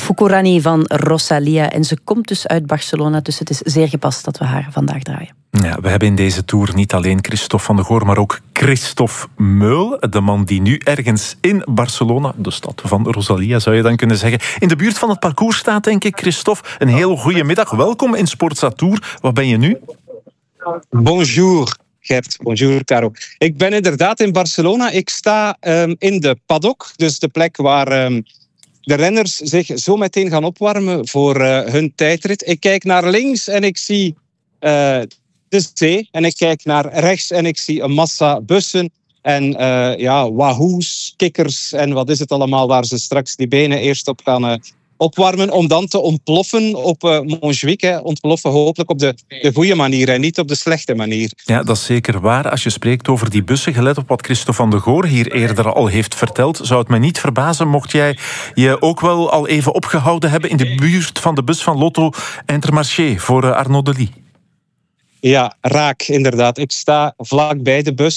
Fukurani van Rosalia. En ze komt dus uit Barcelona, dus het is zeer gepast dat we haar vandaag draaien. Ja, we hebben in deze tour niet alleen Christophe van de Goor, maar ook Christophe Meul. De man die nu ergens in Barcelona, de stad van Rosalia zou je dan kunnen zeggen, in de buurt van het parcours staat, denk ik. Christophe, een heel goede middag. Welkom in Sportza Tour. Waar ben je nu? Bonjour Gert, bonjour Caro. Ik ben inderdaad in Barcelona. Ik sta in de paddock, dus de plek waar de renners zich zo meteen gaan opwarmen voor hun tijdrit. Ik kijk naar links en ik zie de zee. En ik kijk naar rechts en ik zie een massa bussen en wahoos, kikkers en wat is het allemaal, waar ze straks die benen eerst op gaan opwarmen, om dan te ontploffen op Montjuïc. Ontploffen hopelijk op de goede manier en niet op de slechte manier. Ja, dat is zeker waar. Als je spreekt over die bussen, gelet op wat Christophe van de Goor hier eerder al heeft verteld, zou het me niet verbazen mocht jij je ook wel al even opgehouden hebben in de buurt van de bus van Lotto Intermarché voor Arnaud Delis. Ja, raak inderdaad. Ik sta vlakbij de bus.